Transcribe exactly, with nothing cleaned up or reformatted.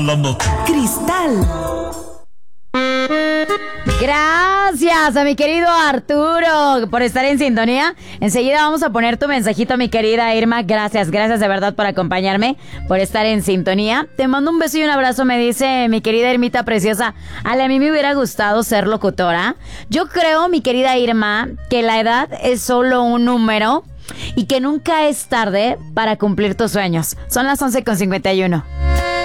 La noche. Cristal. Gracias a mi querido Arturo por estar en sintonía. Enseguida vamos a poner tu mensajito, mi querida Irma. Gracias, gracias de verdad por acompañarme, por estar en sintonía. Te mando un beso y un abrazo, me dice mi querida Irmita preciosa. Ale, a mí me hubiera gustado ser locutora. Yo creo, mi querida Irma, que la edad es solo un número y que nunca es tarde para cumplir tus sueños. Son las once con cincuenta y uno.